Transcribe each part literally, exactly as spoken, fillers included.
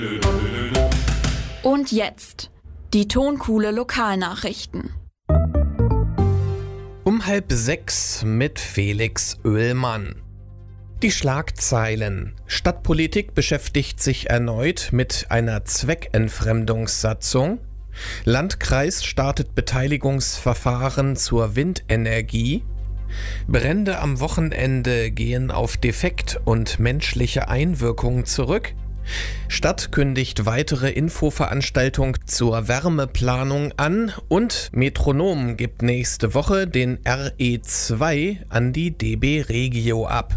Und jetzt die Tonkuhle Lokalnachrichten. Um halb sechs mit Felix Oehlmann. Die Schlagzeilen. Stadtpolitik beschäftigt sich erneut mit einer Zweckentfremdungssatzung. Landkreis startet Beteiligungsverfahren zur Windenergie. Brände am Wochenende gehen auf Defekt und menschliche Einwirkung zurück. Stadt kündigt weitere Infoveranstaltung zur Wärmeplanung an und Metronom gibt nächste Woche den R E zwei an die D B Regio ab.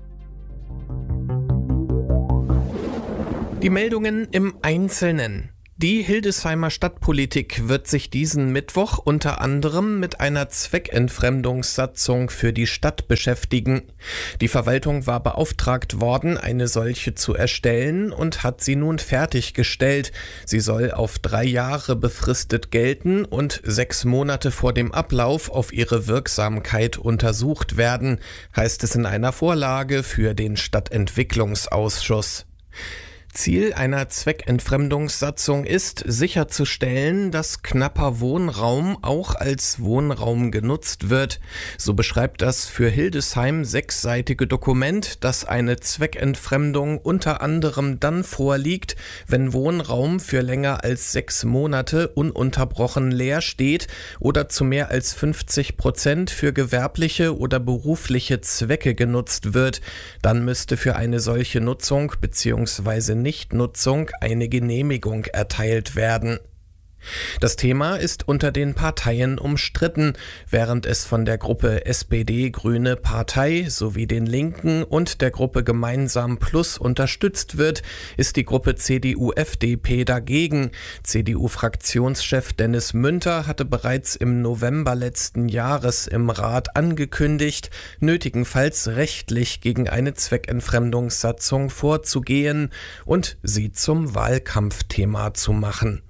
Die Meldungen im Einzelnen. Die Hildesheimer Stadtpolitik wird sich diesen Mittwoch unter anderem mit einer Zweckentfremdungssatzung für die Stadt beschäftigen. Die Verwaltung war beauftragt worden, eine solche zu erstellen und hat sie nun fertiggestellt. Sie soll auf drei Jahre befristet gelten und sechs Monate vor dem Ablauf auf ihre Wirksamkeit untersucht werden, heißt es in einer Vorlage für den Stadtentwicklungsausschuss. Ziel einer Zweckentfremdungssatzung ist, sicherzustellen, dass knapper Wohnraum auch als Wohnraum genutzt wird. So beschreibt das für Hildesheim sechsseitige Dokument, dass eine Zweckentfremdung unter anderem dann vorliegt, wenn Wohnraum für länger als sechs Monate ununterbrochen leer steht oder zu mehr als fünfzig Prozent für gewerbliche oder berufliche Zwecke genutzt wird. Dann müsste für eine solche Nutzung bzw. Nichtnutzung eine Genehmigung erteilt werden. Das Thema ist unter den Parteien umstritten. Während es von der Gruppe S P D Grüne Partei sowie den Linken und der Gruppe Gemeinsam Plus unterstützt wird, ist die Gruppe C D U F D P dagegen. C D U-Fraktionschef Dennis Münter hatte bereits im November letzten Jahres im Rat angekündigt, nötigenfalls rechtlich gegen eine Zweckentfremdungssatzung vorzugehen und sie zum Wahlkampfthema zu machen.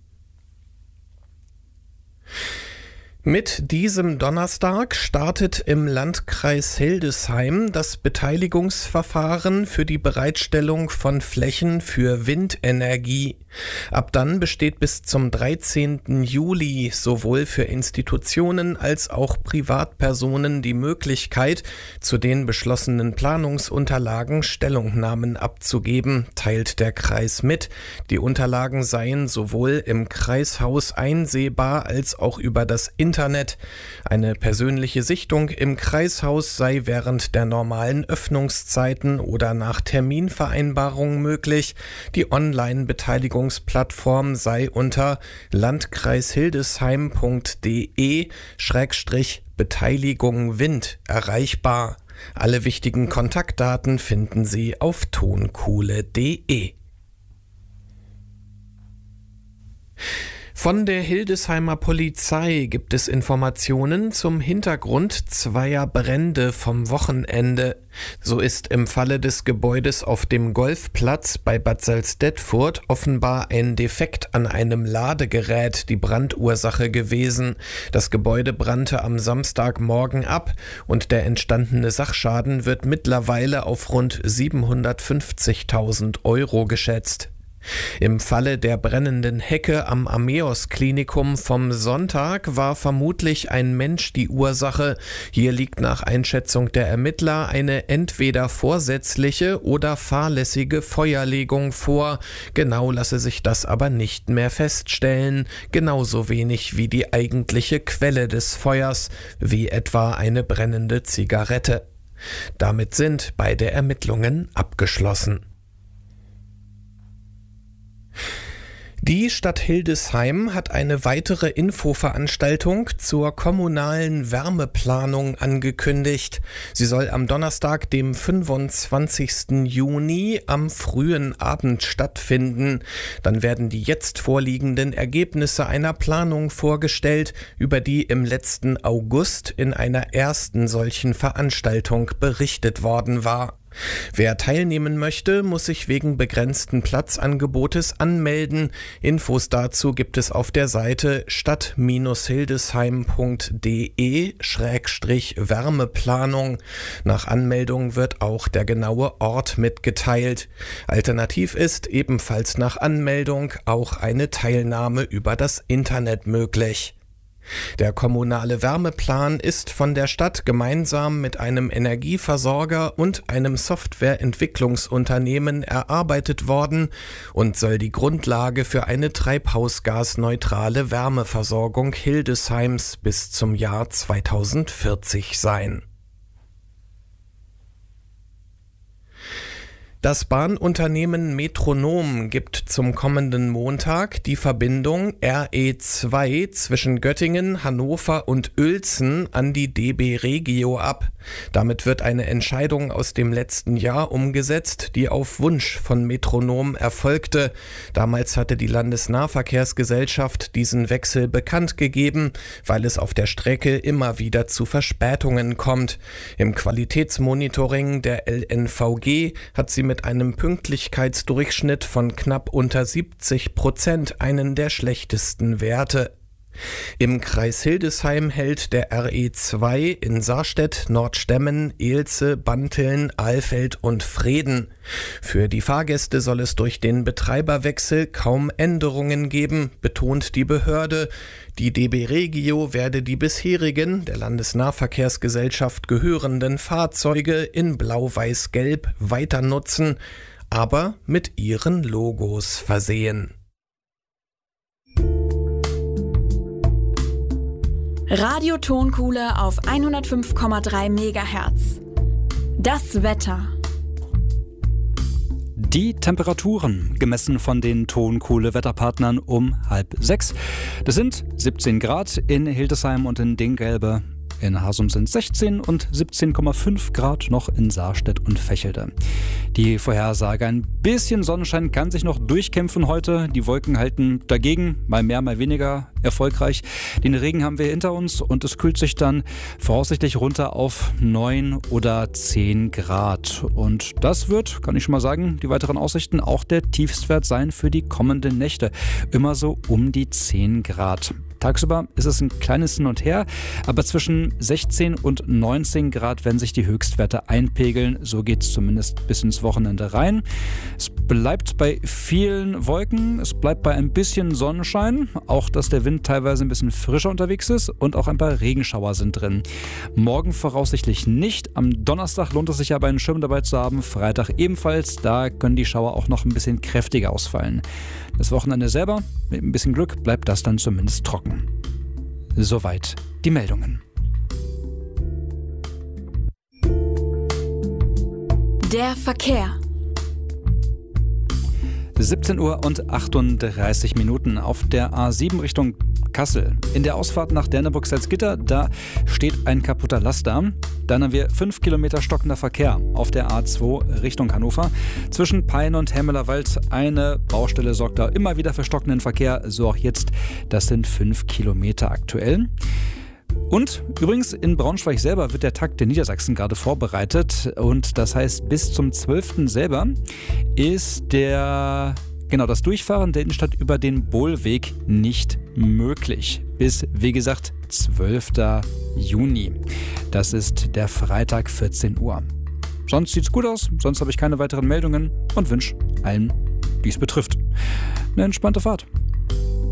Mit diesem Donnerstag startet im Landkreis Hildesheim das Beteiligungsverfahren für die Bereitstellung von Flächen für Windenergie. Ab dann besteht bis zum dreizehnten Juli sowohl für Institutionen als auch Privatpersonen die Möglichkeit, zu den beschlossenen Planungsunterlagen Stellungnahmen abzugeben, teilt der Kreis mit. Die Unterlagen seien sowohl im Kreishaus einsehbar als auch über das Internet. Internet. Eine persönliche Sichtung im Kreishaus sei während der normalen Öffnungszeiten oder nach Terminvereinbarung möglich. Die Online-Beteiligungsplattform sei unter landkreishildesheim punkt de Schrägstrich Beteiligung Wind erreichbar. Alle wichtigen Kontaktdaten finden Sie auf tonkuhle punkt de. Von der Hildesheimer Polizei gibt es Informationen zum Hintergrund zweier Brände vom Wochenende. So ist im Falle des Gebäudes auf dem Golfplatz bei Bad Salzdetfurt offenbar ein Defekt an einem Ladegerät die Brandursache gewesen. Das Gebäude brannte am Samstagmorgen ab und der entstandene Sachschaden wird mittlerweile auf rund siebenhundertfünfzigtausend Euro geschätzt. Im Falle der brennenden Hecke am Ameos-Klinikum vom Sonntag war vermutlich ein Mensch die Ursache. Hier liegt nach Einschätzung der Ermittler eine entweder vorsätzliche oder fahrlässige Feuerlegung vor. Genau lasse sich das aber nicht mehr feststellen, genauso wenig wie die eigentliche Quelle des Feuers, wie etwa eine brennende Zigarette. Damit sind beide Ermittlungen abgeschlossen. Die Stadt Hildesheim hat eine weitere Infoveranstaltung zur kommunalen Wärmeplanung angekündigt. Sie soll am Donnerstag, dem fünfundzwanzigsten Juni, am frühen Abend stattfinden. Dann werden die jetzt vorliegenden Ergebnisse einer Planung vorgestellt, über die im letzten August in einer ersten solchen Veranstaltung berichtet worden war. Wer teilnehmen möchte, muss sich wegen begrenzten Platzangebotes anmelden. Infos dazu gibt es auf der Seite stadt Bindestrich hildesheim punkt de Schrägstrich Wärmeplanung. Nach Anmeldung wird auch der genaue Ort mitgeteilt. Alternativ ist ebenfalls nach Anmeldung auch eine Teilnahme über das Internet möglich. Der kommunale Wärmeplan ist von der Stadt gemeinsam mit einem Energieversorger und einem Softwareentwicklungsunternehmen erarbeitet worden und soll die Grundlage für eine treibhausgasneutrale Wärmeversorgung Hildesheims bis zum Jahr zweitausendvierzig sein. Das Bahnunternehmen Metronom gibt zum kommenden Montag die Verbindung R E zwei zwischen Göttingen, Hannover und Uelzen an die D B Regio ab. Damit wird eine Entscheidung aus dem letzten Jahr umgesetzt, die auf Wunsch von Metronom erfolgte. Damals hatte die Landesnahverkehrsgesellschaft diesen Wechsel bekannt gegeben, weil es auf der Strecke immer wieder zu Verspätungen kommt. Im Qualitätsmonitoring der L N V G hat sie mit mit einem Pünktlichkeitsdurchschnitt von knapp unter siebzig Prozent einen der schlechtesten Werte. Im Kreis Hildesheim hält der R E zwei in Sarstedt, Nordstemmen, Eelze, Banteln, Alfeld und Vreden. Für die Fahrgäste soll es durch den Betreiberwechsel kaum Änderungen geben, betont die Behörde. Die D B Regio werde die bisherigen, der Landesnahverkehrsgesellschaft gehörenden Fahrzeuge in Blau-Weiß-Gelb weiter nutzen, aber mit ihren Logos versehen. Radio Tonkuhle auf hundertfünf Komma drei Megahertz. Das Wetter. Die Temperaturen, gemessen von den Tonkuhle-Wetterpartnern um halb sechs. Das sind siebzehn Grad in Hildesheim und in Dinggelbe. In Hasum sind sechzehn und siebzehn Komma fünf Grad noch in Sarstedt und Vechelde. Die Vorhersage: ein bisschen Sonnenschein kann sich noch durchkämpfen heute. Die Wolken halten dagegen, mal mehr, mal weniger erfolgreich. Den Regen haben wir hinter uns und es kühlt sich dann voraussichtlich runter auf neun oder zehn Grad. Und das wird, kann ich schon mal sagen, die weiteren Aussichten auch der Tiefstwert sein für die kommenden Nächte. Immer so um die zehn Grad. Tagsüber ist es ein kleines Hin und Her, aber zwischen sechzehn und neunzehn Grad werden sich die Höchstwerte einpegeln. So geht es zumindest bis ins Wochenende rein. Es bleibt bei vielen Wolken, es bleibt bei ein bisschen Sonnenschein, auch dass der Wind teilweise ein bisschen frischer unterwegs ist und auch ein paar Regenschauer sind drin. Morgen voraussichtlich nicht, am Donnerstag lohnt es sich aber einen Schirm dabei zu haben, Freitag ebenfalls, da können die Schauer auch noch ein bisschen kräftiger ausfallen. Das Wochenende selber, mit ein bisschen Glück, bleibt das dann zumindest trocken. Soweit die Meldungen. Der Verkehr. siebzehn Uhr und achtunddreißig Minuten auf der A sieben Richtung Kassel. In der Ausfahrt nach Derneburg-Salzgitter, da steht ein kaputter Laster. Dann haben wir fünf Kilometer stockender Verkehr auf der A zwei Richtung Hannover. Zwischen Peine und Hemmelerwald eine Baustelle sorgt da immer wieder für stockenden Verkehr. So auch jetzt, das sind fünf Kilometer aktuell. Und übrigens in Braunschweig selber wird der Tag der Niedersachsen gerade vorbereitet. Und das heißt, bis zum zwölften selber ist der... Genau, das Durchfahren der Innenstadt über den Bohlweg nicht möglich. Bis, wie gesagt, zwölften Juni. Das ist der Freitag, vierzehn Uhr. Sonst sieht's gut aus, sonst habe ich keine weiteren Meldungen und wünsche allen, die es betrifft, eine entspannte Fahrt.